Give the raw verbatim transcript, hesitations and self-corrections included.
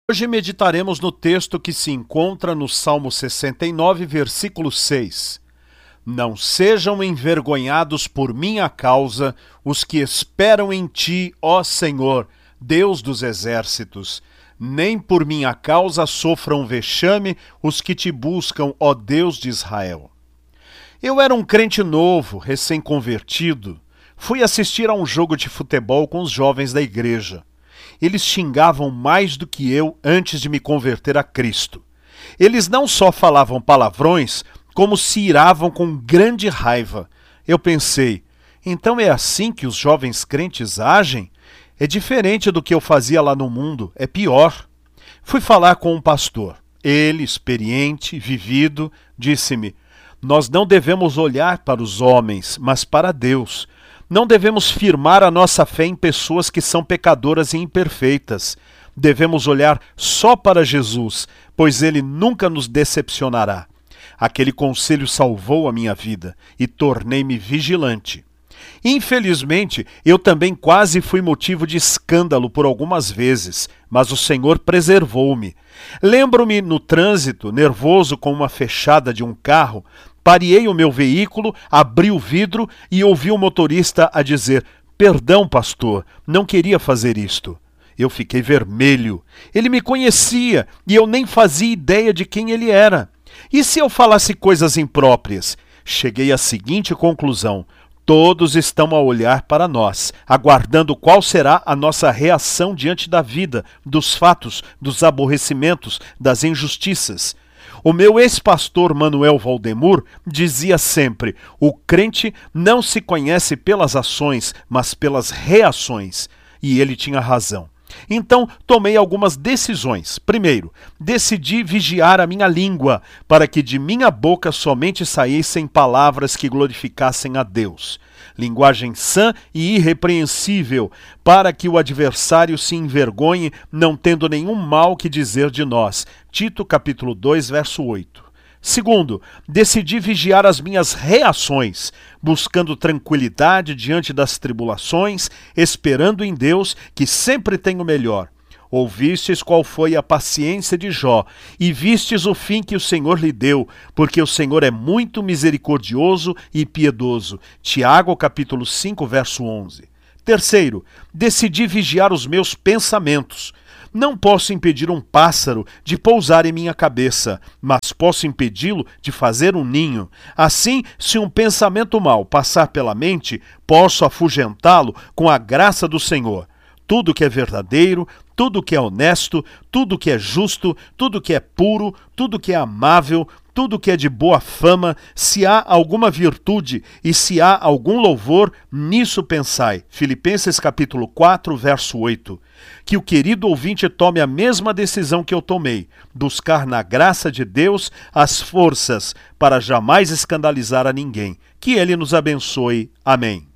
Hoje meditaremos no texto que se encontra no Salmo sessenta e nove, versículo seis. Não sejam envergonhados por minha causa os que esperam em ti, ó Senhor, Deus dos exércitos. Nem por minha causa sofram vexame os que te buscam, ó Deus de Israel. Eu era um crente novo, recém-convertido. Fui assistir a um jogo de futebol com os jovens da igreja. Eles xingavam mais do que eu antes de me converter a Cristo. Eles não só falavam palavrões, como se iravam com grande raiva. Eu pensei, então é assim que os jovens crentes agem? É diferente do que eu fazia lá no mundo, é pior. Fui falar com um pastor. Ele, experiente, vivido, disse-me, nós não devemos olhar para os homens, mas para Deus. Não devemos firmar a nossa fé em pessoas que são pecadoras e imperfeitas. Devemos olhar só para Jesus, pois ele nunca nos decepcionará. Aquele conselho salvou a minha vida e tornei-me vigilante. Infelizmente, eu também quase fui motivo de escândalo por algumas vezes, mas o Senhor preservou-me. Lembro-me no trânsito, nervoso com uma fechada de um carro, parei o meu veículo, abri o vidro e ouvi o motorista a dizer, perdão, pastor, não queria fazer isto. Eu fiquei vermelho. Ele me conhecia e eu nem fazia ideia de quem ele era. E se eu falasse coisas impróprias? Cheguei à seguinte conclusão. Todos estão a olhar para nós, aguardando qual será a nossa reação diante da vida, dos fatos, dos aborrecimentos, das injustiças. O meu ex-pastor Manuel Valdemur dizia sempre, o crente não se conhece pelas ações, mas pelas reações. E ele tinha razão. Então, tomei algumas decisões. Primeiro, decidi vigiar a minha língua, para que de minha boca somente saíssem palavras que glorificassem a Deus. Linguagem sã e irrepreensível, para que o adversário se envergonhe, não tendo nenhum mal que dizer de nós. Tito, capítulo dois, verso oito. Segundo, decidi vigiar as minhas reações, buscando tranquilidade diante das tribulações, esperando em Deus, que sempre tem o melhor. Ouvistes qual foi a paciência de Jó, e vistes o fim que o Senhor lhe deu, porque o Senhor é muito misericordioso e piedoso. Tiago, capítulo cinco, verso onze. Terceiro, decidi vigiar os meus pensamentos. Não posso impedir um pássaro de pousar em minha cabeça, mas posso impedi-lo de fazer um ninho. Assim, se um pensamento mau passar pela mente, posso afugentá-lo com a graça do Senhor. Tudo que é verdadeiro, tudo que é honesto, tudo que é justo, tudo que é puro, tudo que é amável, tudo que é de boa fama, se há alguma virtude e se há algum louvor, nisso pensai. Filipenses capítulo quatro, verso oito. Que o querido ouvinte tome a mesma decisão que eu tomei, buscar na graça de Deus as forças para jamais escandalizar a ninguém. Que ele nos abençoe. Amém.